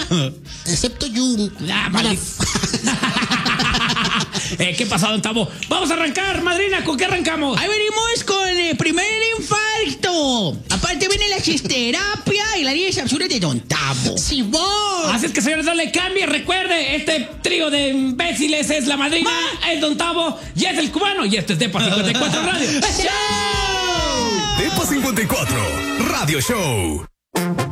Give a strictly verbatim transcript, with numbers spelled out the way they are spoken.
Excepto Jung. Ah, maldito. eh, ¿Qué pasó, don Tavo? Vamos a arrancar, madrina. ¿Con qué arrancamos? Ahí venimos con el primer infarto. Aparte viene la chisterapia y la diez absurdas de don Tavo. ¡Simón! Así es que, señores, no le cambie. Recuerde, este trío de imbéciles es la madrina, es don Tavo y es el cubano. Y este es Depa cincuenta y cuatro Radio. Depa cincuenta y cuatro Radio Show.